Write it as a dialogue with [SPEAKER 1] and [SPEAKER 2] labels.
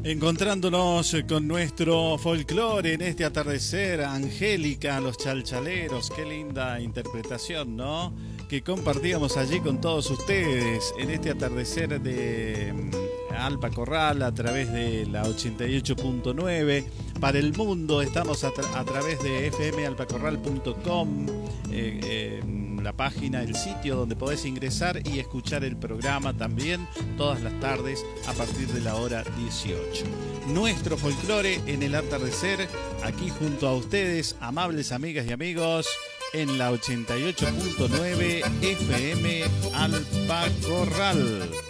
[SPEAKER 1] Encontrándonos con nuestro folclore en este atardecer, Angélica, los chalchaleros, qué linda interpretación, ¿no? Que compartíamos allí con todos ustedes en este atardecer de Alpa Corral a través de la 88.9. Para el mundo estamos a través de fmalpacorral.com, la página, el sitio donde podés ingresar y escuchar el programa también todas las tardes a partir de la hora 18. Nuestro folclore en el atardecer, aquí junto a ustedes, amables amigas y amigos, en la 88.9 FM Alpa Corral.